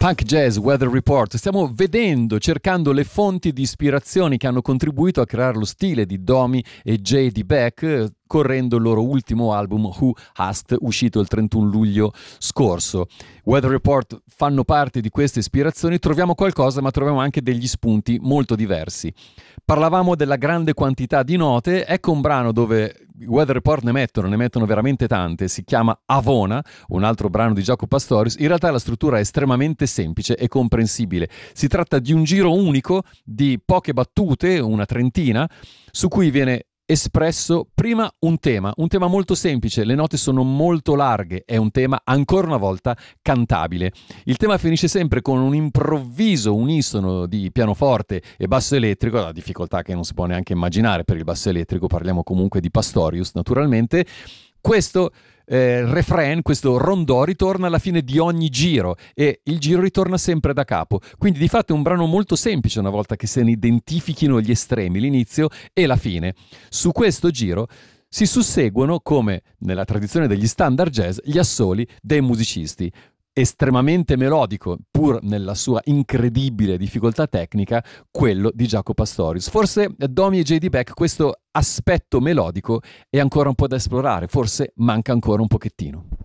Punk Jazz Weather Report. Stiamo vedendo, cercando le fonti di ispirazioni che hanno contribuito a creare lo stile di Domi e J.D. Beck, correndo il loro ultimo album Who Asked, uscito il 31 luglio scorso. Weather Report fanno parte di queste ispirazioni, troviamo qualcosa ma troviamo anche degli spunti molto diversi. Parlavamo della grande quantità di note, ecco un brano dove Weather Report ne mettono veramente tante, si chiama Avona, un altro brano di Jaco Pastorius. In realtà la struttura è estremamente semplice e comprensibile, si tratta di un giro unico di poche battute, una trentina, su cui viene espresso prima un tema molto semplice, le note sono molto larghe, è un tema ancora una volta cantabile. Il tema finisce sempre con un improvviso unisono di pianoforte e basso elettrico, la difficoltà che non si può neanche immaginare per il basso elettrico, parliamo comunque di Pastorius naturalmente. Questo refrain, questo rondò ritorna alla fine di ogni giro e il giro ritorna sempre da capo, quindi di fatto è un brano molto semplice una volta che se ne identifichino gli estremi, l'inizio e la fine. Su questo giro si susseguono, come nella tradizione degli standard jazz, gli assoli dei musicisti. Estremamente melodico, pur nella sua incredibile difficoltà tecnica, quello di Jaco Pastorius. Forse Domi e J.D. Beck questo aspetto melodico è ancora un po' da esplorare, forse manca ancora un pochettino.